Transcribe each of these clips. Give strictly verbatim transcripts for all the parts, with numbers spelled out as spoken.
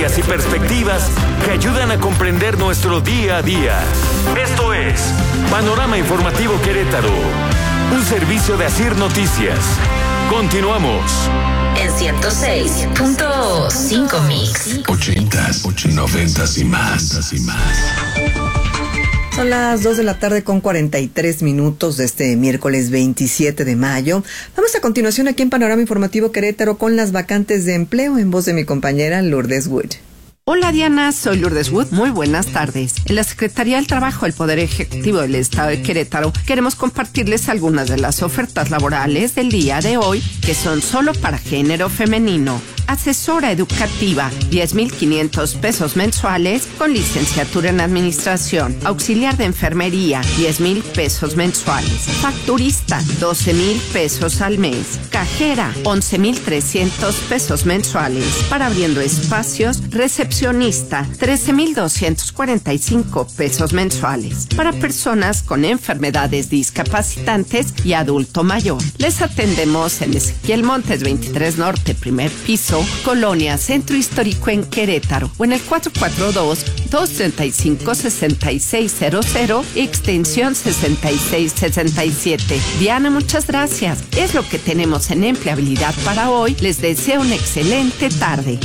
noticias y perspectivas que ayudan a comprender nuestro día a día. Esto es Panorama Informativo Querétaro, un servicio de Asir Noticias. Continuamos. En ciento seis punto cinco Mix. Ochentas, noventas y más. y más. Son las dos de la tarde con cuarenta y tres minutos de este miércoles veintisiete de mayo. Vamos a continuación aquí en Panorama Informativo Querétaro con las vacantes de empleo en voz de mi compañera Lourdes Wood. Hola Diana, soy Lourdes Wood. Muy buenas tardes. En la Secretaría del Trabajo del Poder Ejecutivo del Estado de Querétaro queremos compartirles algunas de las ofertas laborales del día de hoy que son solo para género femenino. Asesora educativa, diez mil quinientos pesos mensuales con licenciatura en administración. Auxiliar de enfermería, diez mil pesos mensuales. Facturista, doce mil pesos al mes. Cajera, once mil trescientos pesos mensuales. Para abriendo espacios, recepcionista, trece mil doscientos cuarenta y cinco pesos mensuales. Para personas con enfermedades discapacitantes y adulto mayor. Les atendemos en Ezequiel Montes veintitrés Norte, primer piso, Colonia Centro Histórico en Querétaro, o en el cuatro cuatro dos, dos tres cinco, seis seis cero cero, extensión sesenta y seis sesenta y siete. Diana, muchas gracias. Es lo que tenemos en empleabilidad para hoy. Les deseo una excelente tarde.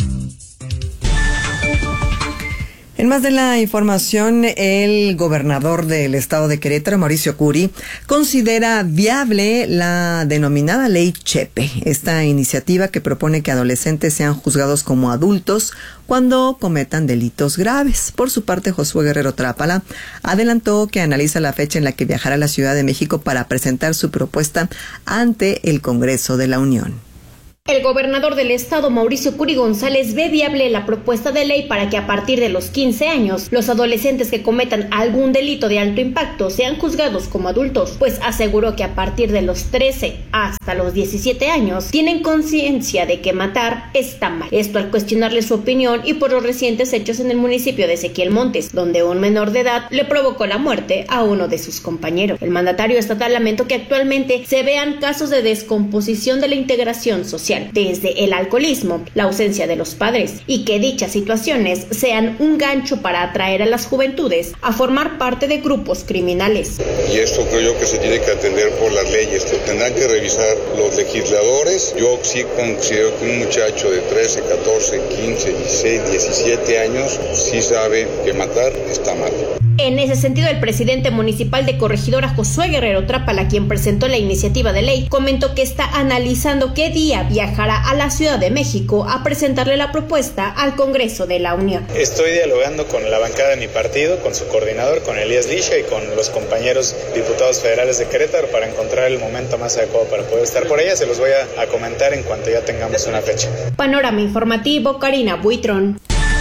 En más de la información, el gobernador del estado de Querétaro, Mauricio Curi, considera viable la denominada Ley Chepe, esta iniciativa que propone que adolescentes sean juzgados como adultos cuando cometan delitos graves. Por su parte, Josué Guerrero Trápala adelantó que analiza la fecha en la que viajará a la Ciudad de México para presentar su propuesta ante el Congreso de la Unión. El gobernador del estado, Mauricio Curi González, ve viable la propuesta de ley para que a partir de los quince años los adolescentes que cometan algún delito de alto impacto sean juzgados como adultos, pues aseguró que a partir de los trece hasta los diecisiete años tienen conciencia de que matar está mal. Esto al cuestionarle su opinión y por los recientes hechos en el municipio de Ezequiel Montes, donde un menor de edad le provocó la muerte a uno de sus compañeros. El mandatario estatal lamentó que actualmente se vean casos de descomposición de la integración social, desde el alcoholismo, la ausencia de los padres, y que dichas situaciones sean un gancho para atraer a las juventudes a formar parte de grupos criminales. Y esto creo yo que se tiene que atender por las leyes, que tendrán que revisar los legisladores. Yo sí considero que un muchacho de trece, catorce, quince, dieciséis, diecisiete años sí sabe que matar está mal. En ese sentido, el presidente municipal de Corregidora, Josué Guerrero Trápala, quien presentó la iniciativa de ley, comentó que está analizando qué día viajará a la Ciudad de México a presentarle la propuesta al Congreso de la Unión. Estoy dialogando con la bancada de mi partido, con su coordinador, con Elías Lisha y con los compañeros diputados federales de Querétaro para encontrar el momento más adecuado para poder estar por ella. Se los voy a, a comentar en cuanto ya tengamos una fecha. Panorama Informativo, Karina Buitrón.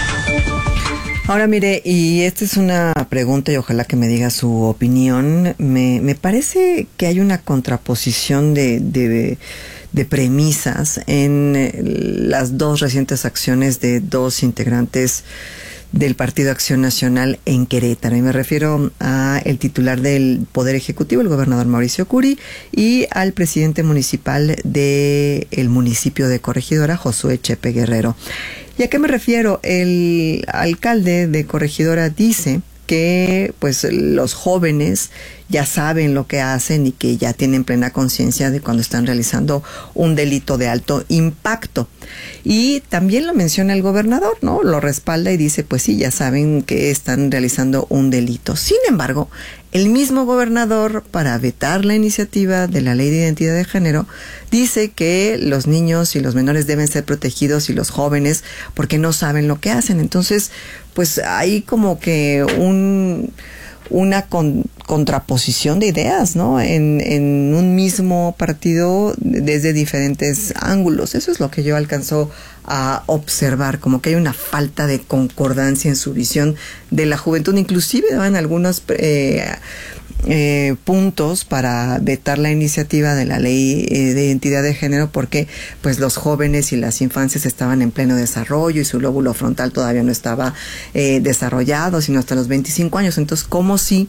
Ahora mire, y esta es una pregunta y ojalá que me diga su opinión. Me, me parece que hay una contraposición de, de, de premisas en las dos recientes acciones de dos integrantes del Partido Acción Nacional en Querétaro. Y me refiero a el titular del Poder Ejecutivo, el gobernador Mauricio Curi, y al presidente municipal del municipio de Corregidora, Josué Chepe Guerrero. ¿Y a qué me refiero? El alcalde de Corregidora dice que pues los jóvenes ya saben lo que hacen y que ya tienen plena conciencia de cuando están realizando un delito de alto impacto. Y también lo menciona el gobernador, ¿no? Lo respalda y dice, pues sí, ya saben que están realizando un delito. Sin embargo, el mismo gobernador, para vetar la iniciativa de la Ley de Identidad de Género, dice que los niños y los menores deben ser protegidos y los jóvenes porque no saben lo que hacen. Entonces, pues hay como que un... una con, contraposición de ideas, ¿no? En, en un mismo partido desde diferentes ángulos. Eso es lo que yo alcanzo a observar, como que hay una falta de concordancia en su visión de la juventud, inclusive en algunos eh, eh, puntos para vetar la iniciativa de la ley eh, de identidad de género, porque pues los jóvenes y las infancias estaban en pleno desarrollo y su lóbulo frontal todavía no estaba eh, desarrollado, sino hasta los veinticinco años. Entonces, ¿cómo si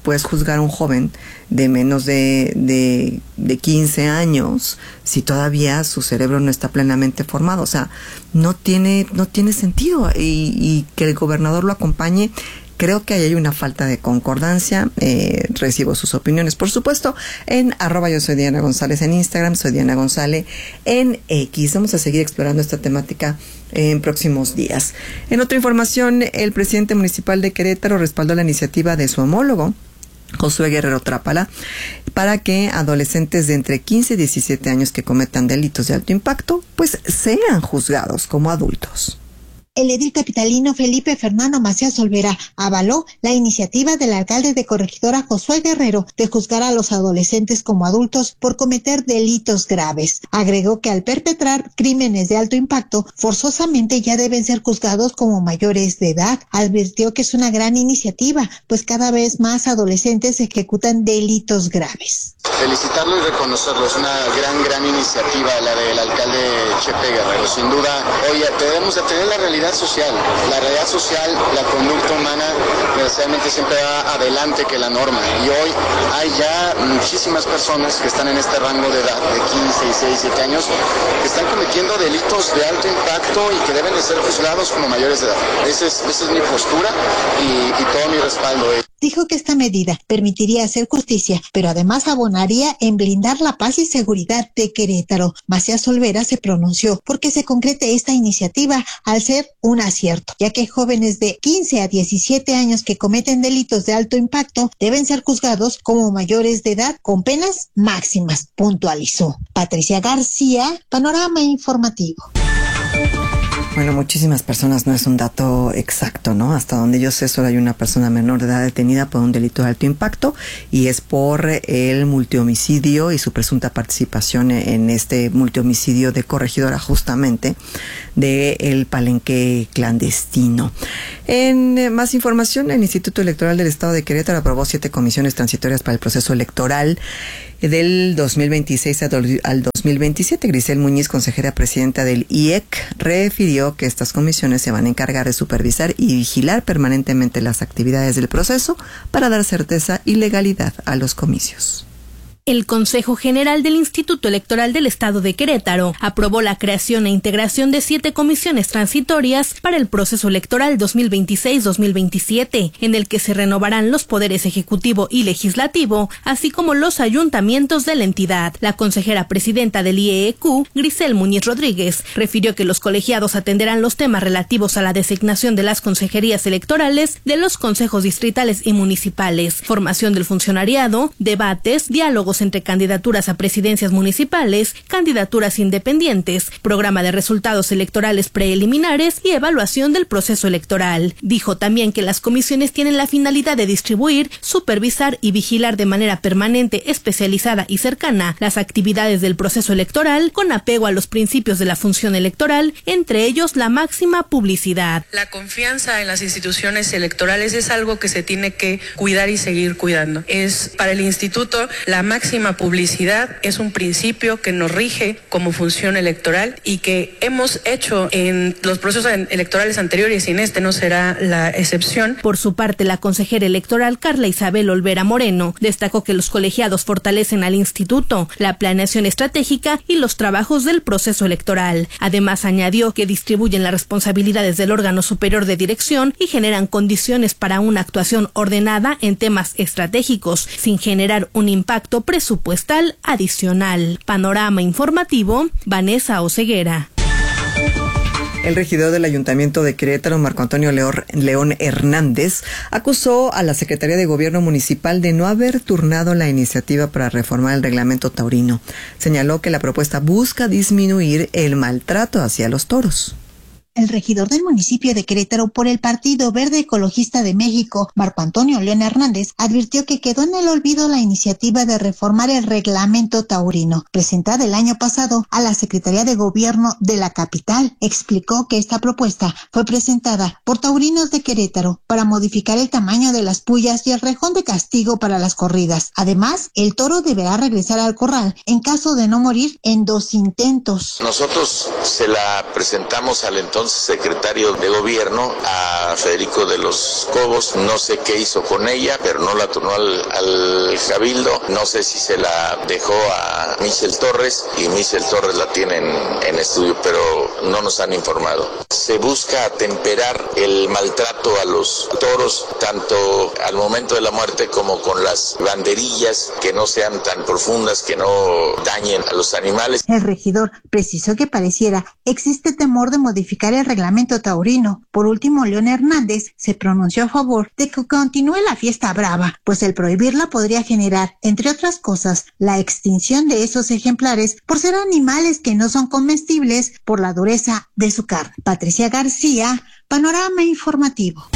puedes juzgar a un joven de menos de, de, de quince años si todavía su cerebro no está plenamente formado? O sea, no tiene, no tiene sentido, y, y que el gobernador lo acompañe. Creo que ahí hay una falta de concordancia. Eh, recibo sus opiniones, por supuesto, en arroba yo soy Diana González en Instagram, soy Diana González en X. Vamos a seguir explorando esta temática en próximos días. En otra información, el presidente municipal de Querétaro respaldó la iniciativa de su homólogo, Josué Guerrero Trápala, para que adolescentes de entre quince y diecisiete años que cometan delitos de alto impacto, pues sean juzgados como adultos. El edil capitalino Felipe Fernando Macías Olvera avaló la iniciativa del alcalde de Corregidora Josué Guerrero de juzgar a los adolescentes como adultos por cometer delitos graves. Agregó que al perpetrar crímenes de alto impacto, forzosamente ya deben ser juzgados como mayores de edad. Advirtió que es una gran iniciativa, pues cada vez más adolescentes ejecutan delitos graves. Felicitarlo y reconocerlo, es una gran, gran iniciativa la del alcalde Chepe Guerrero. Sin duda, hoy debemos de tener la realidad social. La realidad social, la conducta humana, desgraciadamente siempre va adelante que la norma. Y hoy hay ya muchísimas personas que están en este rango de edad, de quince, dieciséis, diecisiete años, que están cometiendo delitos de alto impacto y que deben de ser juzgados como mayores de edad. Esa es, esa es mi postura y, y todo mi respaldo. Dijo que esta medida permitiría hacer justicia, pero además abonaría en blindar la paz y seguridad de Querétaro. Macías Olvera se pronunció porque se concrete esta iniciativa al ser un acierto, ya que jóvenes de quince a diecisiete años que cometen delitos de alto impacto deben ser juzgados como mayores de edad con penas máximas, puntualizó. Patricia García, Panorama Informativo. Bueno, muchísimas personas, no es un dato exacto, ¿no? Hasta donde yo sé, solo hay una persona menor de edad detenida por un delito de alto impacto, y es por el multihomicidio y su presunta participación en este multihomicidio de Corregidora, justamente, de el palenque clandestino. En más información, el Instituto Electoral del Estado de Querétaro aprobó siete comisiones transitorias para el proceso electoral del dos mil veintiséis al dos mil veintisiete. Grisel Muñiz, consejera presidenta del I E C, refirió que estas comisiones se van a encargar de supervisar y vigilar permanentemente las actividades del proceso para dar certeza y legalidad a los comicios. El Consejo General del Instituto Electoral del Estado de Querétaro aprobó la creación e integración de siete comisiones transitorias para el proceso electoral dos mil veintiséis dos mil veintisiete, en el que se renovarán los poderes ejecutivo y legislativo, así como los ayuntamientos de la entidad. La consejera presidenta del I E E Q, Grisel Muñiz Rodríguez, refirió que los colegiados atenderán los temas relativos a la designación de las consejerías electorales de los consejos distritales y municipales, formación del funcionariado, debates, diálogos entre candidaturas a presidencias municipales, candidaturas independientes, programa de resultados electorales preliminares y evaluación del proceso electoral. Dijo también que las comisiones tienen la finalidad de distribuir, supervisar y vigilar de manera permanente, especializada y cercana las actividades del proceso electoral con apego a los principios de la función electoral, entre ellos la máxima publicidad. La confianza en las instituciones electorales es algo que se tiene que cuidar y seguir cuidando. Es para el instituto la máxima Máxima publicidad es un principio que nos rige como función electoral y que hemos hecho en los procesos electorales anteriores, y en este no será la excepción. Por su parte, la consejera electoral Carla Isabel Olvera Moreno destacó que los colegiados fortalecen al instituto, la planeación estratégica y los trabajos del proceso electoral. Además, añadió que distribuyen las responsabilidades del órgano superior de dirección y generan condiciones para una actuación ordenada en temas estratégicos, sin generar un impacto presupuestal adicional. Panorama Informativo, Vanessa Oseguera. El regidor del Ayuntamiento de Querétaro, Marco Antonio León Hernández, acusó a la Secretaría de Gobierno Municipal de no haber turnado la iniciativa para reformar el reglamento taurino. Señaló que la propuesta busca disminuir el maltrato hacia los toros. El regidor del municipio de Querétaro por el Partido Verde Ecologista de México, Marco Antonio León Hernández, advirtió que quedó en el olvido la iniciativa de reformar el reglamento taurino, presentada el año pasado a la Secretaría de Gobierno de la capital. Explicó que esta propuesta fue presentada por taurinos de Querétaro para modificar el tamaño de las pullas y el rejón de castigo para las corridas. Además, el toro deberá regresar al corral en caso de no morir en dos intentos. Nosotros se la presentamos al entonces entonces secretario de gobierno, a Federico de los Cobos. No sé qué hizo con ella, pero no la turnó al, al cabildo. No sé si se la dejó a Michel Torres y Michel Torres la tiene en, en estudio, pero no nos han informado. Se busca atemperar el maltrato a los toros, tanto al momento de la muerte como con las banderillas, que no sean tan profundas, que no dañen a los animales. El regidor precisó que pareciera existe temor de modificar el reglamento taurino. Por último, León Hernández se pronunció a favor de que continúe la fiesta brava, pues el prohibirla podría generar, entre otras cosas, la extinción de esos ejemplares por ser animales que no son comestibles por la dureza de su carne. Patricia García, Panorama Informativo.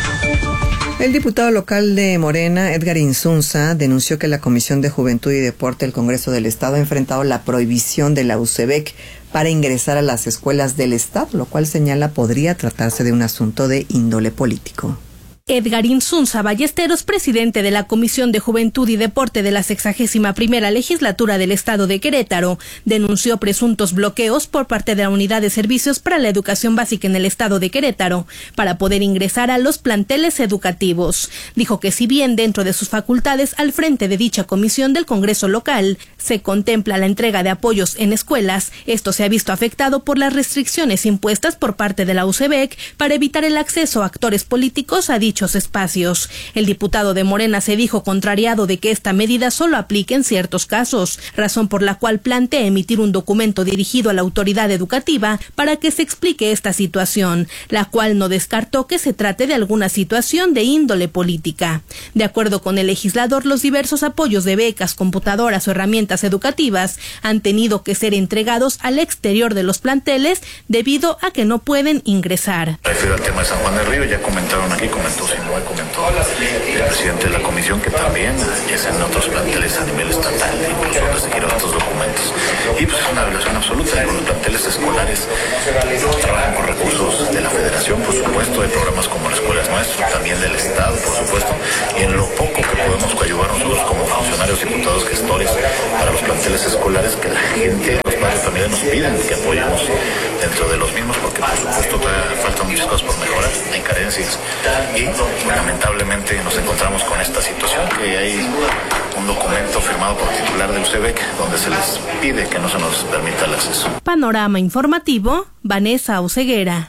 El diputado local de Morena, Edgar Insunza, denunció que la Comisión de Juventud y Deporte del Congreso del Estado ha enfrentado la prohibición de la U C B E C para ingresar a las escuelas del Estado, lo cual señala podría tratarse de un asunto de índole político. Edgar Insunza Ballesteros, presidente de la Comisión de Juventud y Deporte de la sexagésima primera Legislatura del Estado de Querétaro, denunció presuntos bloqueos por parte de la Unidad de Servicios para la Educación Básica en el Estado de Querétaro para poder ingresar a los planteles educativos. Dijo que si bien dentro de sus facultades al frente de dicha comisión del Congreso local se contempla la entrega de apoyos en escuelas, esto se ha visto afectado por las restricciones impuestas por parte de la U C B E C para evitar el acceso a actores políticos a dicha espacios. El diputado de Morena se dijo contrariado de que esta medida solo aplique en ciertos casos, razón por la cual plantea emitir un documento dirigido a la autoridad educativa para que se explique esta situación, la cual no descartó que se trate de alguna situación de índole política. De acuerdo con el legislador, los diversos apoyos de becas, computadoras o herramientas educativas han tenido que ser entregados al exterior de los planteles debido a que no pueden ingresar. Refiero al tema de San Juan del Río, ya comentaron aquí, comentó Simón, comentó el presidente de la comisión que también es en otros planteles a nivel estatal, incluso donde se quieren estos documentos. Y pues es una violación absoluta. Los planteles escolares trabajan con recursos de la federación, por supuesto, de programas como las escuelas nuestras, también del Estado, por supuesto, y en lo poco que podemos coadyuvar nosotros como funcionarios, diputados, gestores para los planteles escolares, que la gente, los padres de familia nos piden que apoyemos dentro de los mismos, porque por supuesto todavía faltan muchas cosas por mejorar, hay carencias, y lamentablemente nos encontramos con esta situación, que hay un documento firmado por titular del U C B E C donde se les pide que no se nos permita el acceso. Panorama Informativo, Vanessa Oceguera.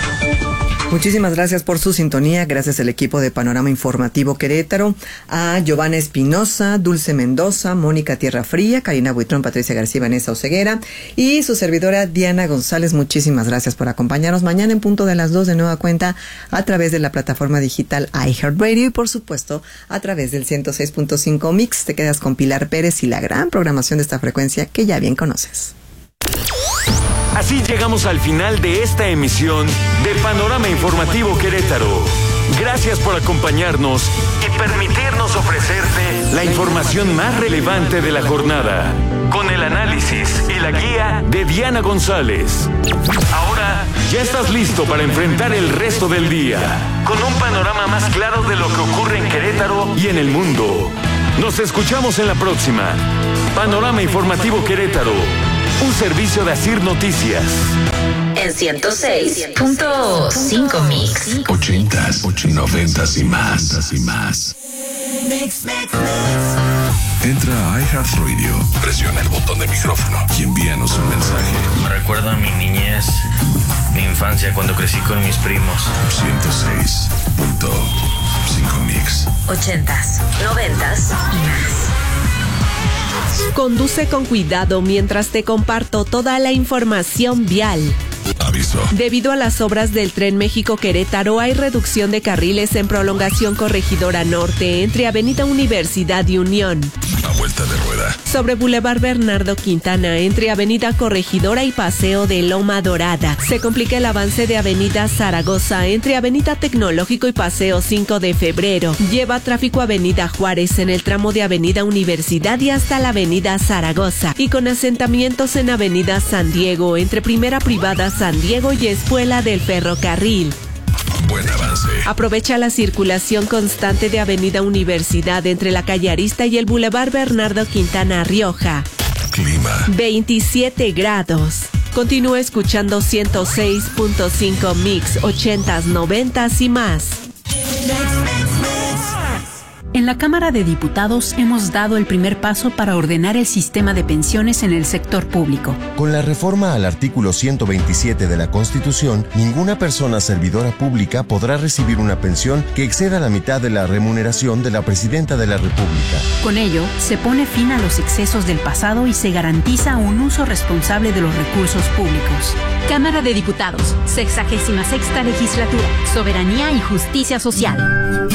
Muchísimas gracias por su sintonía, gracias al equipo de Panorama Informativo Querétaro, a Giovanna Espinosa, Dulce Mendoza, Mónica Tierrafría, Karina Buitrón, Patricia García, Vanessa Oceguera y su servidora Diana González. Muchísimas gracias por acompañarnos mañana en punto de las dos de nueva cuenta a través de la plataforma digital iHeartRadio y por supuesto a través del ciento seis punto cinco Mix. Te quedas con Pilar Pérez y la gran programación de esta frecuencia que ya bien conoces. Así llegamos al final de esta emisión de Panorama Informativo Querétaro. Gracias por acompañarnos y permitirnos ofrecerte la información más relevante de la jornada, con el análisis y la guía de Diana González. Ahora ya estás listo para enfrentar el resto del día, con un panorama más claro de lo que ocurre en Querétaro y en el mundo. Nos escuchamos en la próxima. Panorama Informativo Querétaro, un servicio de Asir Noticias. En ciento seis punto cinco Mix. Ochentas, noventas y más. y más. Entra a iHeartRadio, presiona el botón de micrófono y envíanos un mensaje. Me recuerda a mi niñez, mi infancia cuando crecí con mis primos. ciento seis punto cinco Mix. Ochentas, noventas y más. Conduce con cuidado mientras te comparto toda la información vial. Aviso. Debido a las obras del Tren México-Querétaro, hay reducción de carriles en prolongación Corregidora Norte entre Avenida Universidad y Unión. A vuelta de rueda. Sobre Boulevard Bernardo Quintana, entre Avenida Corregidora y Paseo de Loma Dorada. Se complica el avance de Avenida Zaragoza entre Avenida Tecnológico y Paseo cinco de febrero. Lleva tráfico Avenida Juárez en el tramo de Avenida Universidad y hasta la Avenida Zaragoza. Y con asentamientos en Avenida San Diego, entre Primera Privada San Diego y Espuela del Ferrocarril. Buen avance. Aprovecha la circulación constante de Avenida Universidad entre la Calle Arista y el Boulevard Bernardo Quintana Rioja. Clima. veintisiete grados. Continúa escuchando ciento seis punto cinco Mix, ochentas, noventas y más. En la Cámara de Diputados hemos dado el primer paso para ordenar el sistema de pensiones en el sector público. Con la reforma al artículo ciento veintisiete de la Constitución, ninguna persona servidora pública podrá recibir una pensión que exceda la mitad de la remuneración de la Presidenta de la República. Con ello, se pone fin a los excesos del pasado y se garantiza un uso responsable de los recursos públicos. Cámara de Diputados, sexagésima sexta legislatura, soberanía y justicia social.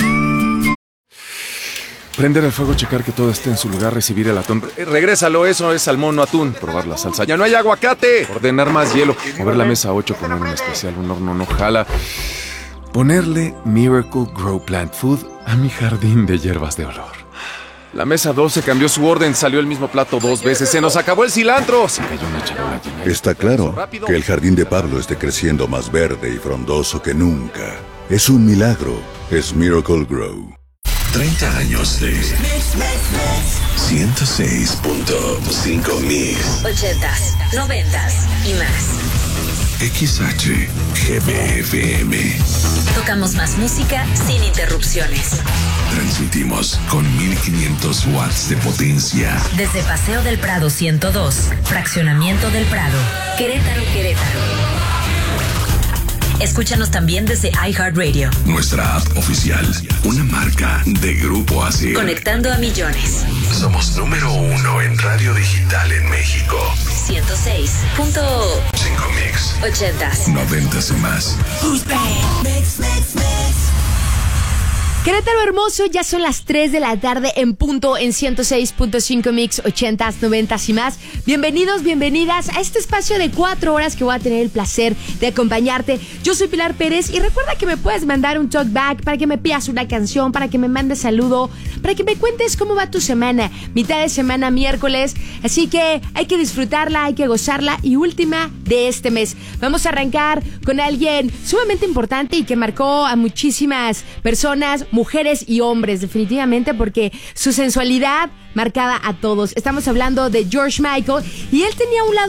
Prender el fuego, checar que todo esté en su lugar, recibir el atún. Eh, regrésalo, eso es salmón, no atún. Probar la salsa. ¡Ya no hay aguacate! Ordenar más hielo. Mover la mesa ocho, poner un especial, un horno no jala. Ponerle Miracle Grow Plant Food a mi jardín de hierbas de olor. La mesa doce cambió su orden, salió el mismo plato dos veces. ¡Se nos acabó el cilantro! Se cayó una charola llena. Está claro que el jardín de Pablo esté creciendo más verde y frondoso que nunca. Es un milagro. Es Miracle Grow. treinta años de ciento seis punto cinco Mix. ochentas, noventas y más. X H G B F M. Tocamos más música sin interrupciones. Transmitimos con mil quinientos watts de potencia. Desde Paseo del Prado ciento dos, Fraccionamiento del Prado, Querétaro, Querétaro. Escúchanos también desde iHeartRadio. Nuestra app oficial, una marca de Grupo Asir. Conectando a millones. Somos número uno en radio digital en México. ciento seis punto cinco Mix. ochentas. Noventas y más. Mix, mix, mix. Querétaro hermoso, ya son las tres de la tarde en punto en ciento seis punto cinco Mix, ochentas, noventas y más. Bienvenidos, bienvenidas a este espacio de cuatro horas que voy a tener el placer de acompañarte. Yo soy Pilar Pérez y recuerda que me puedes mandar un talkback para que me pidas una canción, para que me mandes saludo, para que me cuentes cómo va tu semana. Mitad de semana, miércoles, así que hay que disfrutarla, hay que gozarla y última de este mes. Vamos a arrancar con alguien sumamente importante y que marcó a muchísimas personas, mujeres y hombres, definitivamente, porque su sensualidad marcaba a todos. Estamos hablando de George Michael y él tenía un lado